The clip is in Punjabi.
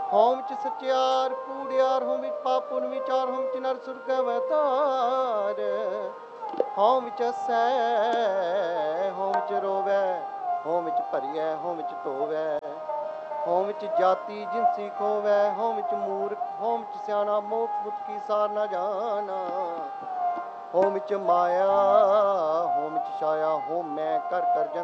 ਹੋਮ ਚ ਸਚਿਆਰ ਕੂੜਿਆਰ, ਹੋਮ ਵਿੱਚ ਪਾਪ ਪੁੰਨ ਵਿਚਾਰ, ਹੋਮ ਚ ਨਰ ਸੁਰਗ ਅਵਤਾਰ। ਹੋਮ ਵਿੱਚ ਹਸੈ ਹੋਮ ਚ ਰੋਵੈ, ਹੋਮ ਵਿੱਚ ਭਰੀਐ ਹੋਮ ਵਿੱਚ ਧੋਵੈ। ਹੋਮ ਵਿੱਚ ਜਾਤੀ ਜਿਨਸੀ ਖੋਵੈ, ਹੋਮ ਵਿੱਚ ਮੂਰਖ ਹੋਮ ਵਿੱਚ ਸਿਆਣਾ, ਮੋਖ ਮੁਤ ਕੀ ਸਾਰ ਨਾ ਜਾਣਾ। ਹੋਮ ਵਿੱਚ ਮਾਇਆ ਹੋਮ ਵਿੱਚ ਛਾਇਆ, ਹੋਮ ਮੈਂ ਕਰ ਕਰ ਜਨ